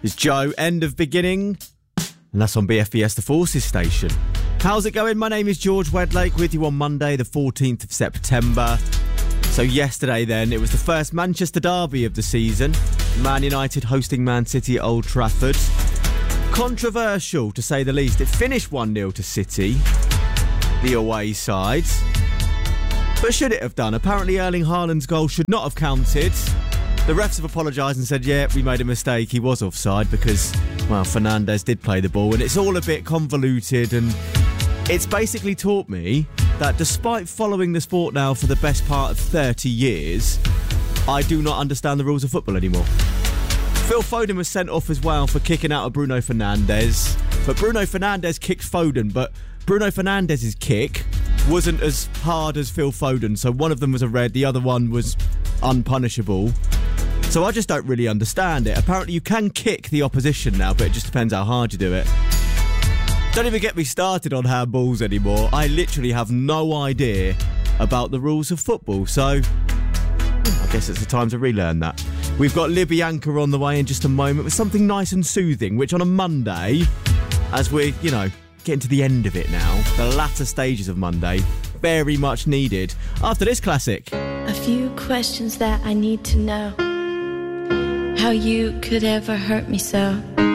It's Joe, End of Beginning, and that's on BFBS, the Forces station. How's it going? My name is George Wedlake, with you on Monday, the 14th of September. So yesterday then, it was the first Manchester derby of the season. Man United hosting Man City at Old Trafford. Controversial, to say the least. It finished 1-0 to City, the away side. But should it have done? Apparently Erling Haaland's goal should not have counted. The refs have apologised and said, yeah, we made a mistake. He was offside because, well, Fernandes did play the ball. And it's all a bit convoluted, and it's basically taught me that despite following the sport now for the best part of 30 years, I do not understand the rules of football anymore. Phil Foden was sent off as well for kicking out of Bruno Fernandes. But Bruno Fernandes kicked Foden, but Bruno Fernandes' kick wasn't as hard as Phil Foden. So one of them was a red, the other one was unpunishable. So I just don't really understand it. Apparently you can kick the opposition now, but it just depends how hard you do it. Don't even get me started on handballs anymore. I literally have no idea about the rules of football. So I guess it's the time to relearn that. We've got Libby Anchor on the way in just a moment with something nice and soothing, which on a Monday, as we're, getting to the end of it now, the latter stages of Monday, very much needed. After this classic. A few questions that I need to know. How you could ever hurt me so.